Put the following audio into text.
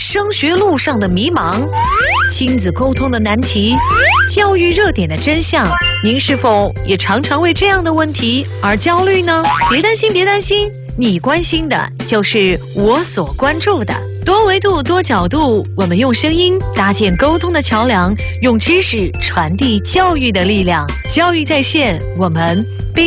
升学路上的迷茫，亲子沟通的难题，教育热点的真相。您是否也常常为这样的问题而焦虑呢？别担心，别担心，你关心的就是我所关注的。多维度、多角度，我们用声音搭建沟通的桥梁，用知识传递教育的力量。教育在线，我们